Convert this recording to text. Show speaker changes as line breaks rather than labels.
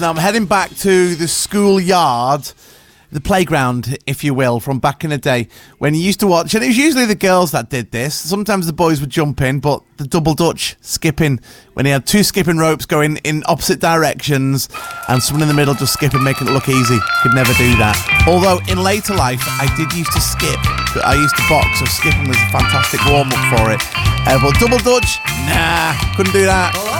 Now I'm heading back to the schoolyard, the playground, if you will, from back in the day when you used to watch, and it was usually the girls that did this. Sometimes the boys would jump in, but the double dutch skipping, when he had two skipping ropes going in opposite directions and someone in the middle just skipping, making it look easy. Could never do that. Although in later life, I did used to skip, but I used to box, so skipping was a fantastic warm-up for it. But double dutch, nah, couldn't do that.